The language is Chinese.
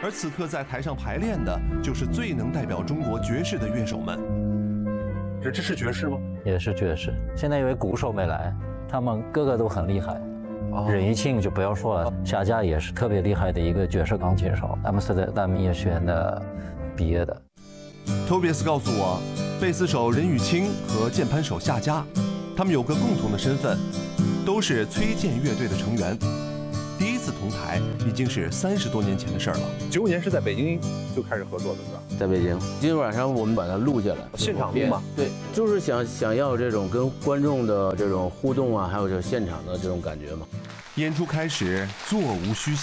而此刻在台上排练的，就是最能代表中国爵士的乐手们。 这是爵士吗？ 也是爵士。现在因为鼓手没来，他们个个都很厉害。任玉庆就不要说了，夏佳也是特别厉害的一个爵士钢琴手，他们是在大明音乐学院的毕业的。 Tobias 告诉我，贝斯手任玉清和键盘手夏佳，他们有个共同的身份，都是崔健乐队的成员。第一次同台已经是30多年前的事儿了。 95年是在北京就开始合作的，是吧？ 在北京，今天晚上我们把它录下来， 现场录吗？ 对，就是想要这种跟观众的这种互动啊，还有这现场的这种感觉嘛。 演出开始，座无虚席。